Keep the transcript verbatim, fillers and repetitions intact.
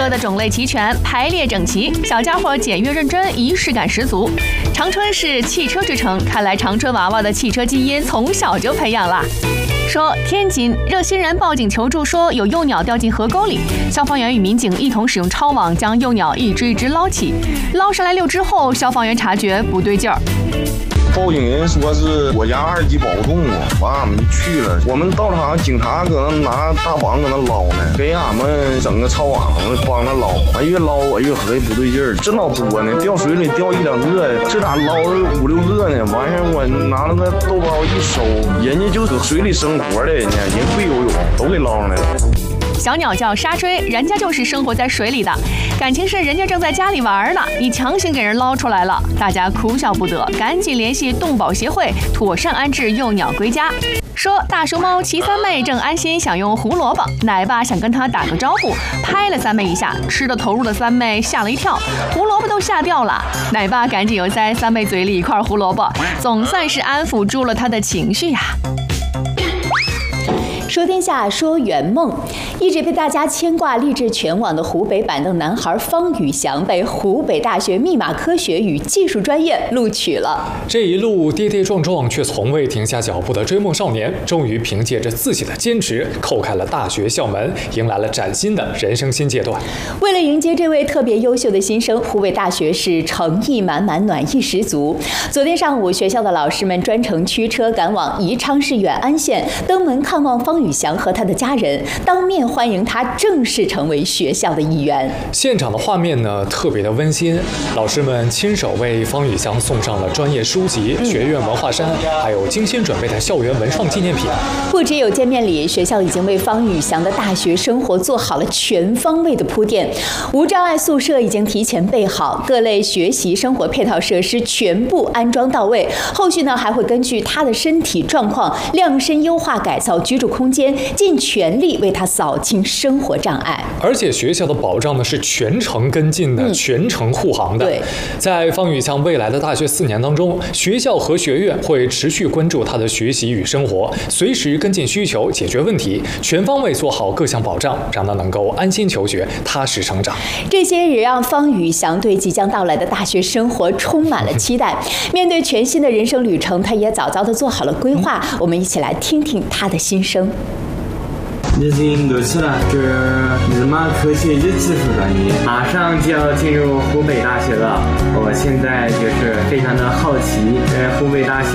色的种类齐全，排列整齐，小家伙简约认真，仪式感十足。长春是汽车之城，看来长春娃娃的汽车基因从小就培养了。说天津热心人报警求助说有幼鸟掉进河沟里，消防员与民警一同使用抄网将幼鸟一只一只捞起，捞上来遛之后，消防员察觉不对劲儿。 报警人说是我家二级保护动物，完俺们就去了。我们到场，警察搁那拿大网搁那捞呢，给俺们整个抄网，帮他捞。完越捞我越合计不对劲儿，这老多呢，掉水里掉一两个，这咋捞五六个呢？完事我拿那个豆包一收，人家就搁水里生活的，人家人会游泳，都给捞上来了。 小鸟叫沙锥，人家就是生活在水里的。感情是人家正在家里玩呢，你强行给人捞出来了，大家哭笑不得，赶紧联系动保协会，妥善安置幼鸟归家。说大熊猫齐三妹正安心享用胡萝卜，奶爸想跟她打个招呼，拍了三妹一下，吃的投入的三妹吓了一跳，胡萝卜都吓掉了。奶爸赶紧又塞三妹嘴里一块胡萝卜，总算是安抚住了她的情绪呀、啊。 说天下，说圆梦，一直被大家牵挂、励志全网的湖北板凳男孩方宇翔被湖北大学密码科学与技术专业录取了。 这一路跌跌撞撞却从未停下脚步的追梦少年，终于凭借着自己的坚持，叩开了大学校门，迎来了崭新的人生新阶段。 为了迎接这位特别优秀的新生，湖北大学是诚意满满、暖意十足。昨天上午，学校的老师们专程驱车赶往宜昌市远安县，登门看望方宇翔和他的家人，当面欢迎他正式成为学校的一员。 现场的画面呢，特别的温馨，老师们亲手为方宇翔送上了专业书籍、学院文化衫，还有精心准备的校园文创纪念品。 不只有见面礼，学校已经为方宇翔的大学生活做好了全方位的铺垫。无障碍宿舍已经提前备好，各类学习生活配套设施全部安装到位。后续呢，还会根据他的身体状况量身优化改造居住空间，尽全力为他扫清生活障碍。 而且学校的保障呢是全程跟进的、嗯、全程护航的。 对， 在方宇翔未来的大学四年当中，学校和学院会持续关注他的学习与生活，随时跟进需求，解决问题，全方位做好各项保障，让他能够安心求学，踏实成长。 这些也让方宇翔对即将到来的大学生活充满了期待。面对全新的人生旅程，他也早早的做好了规划。我们一起来听听他的心声。 已经录取了这密码科学与技术专业，马上就要进入湖北大学了。我现在就是非常的好奇，呃，湖北大学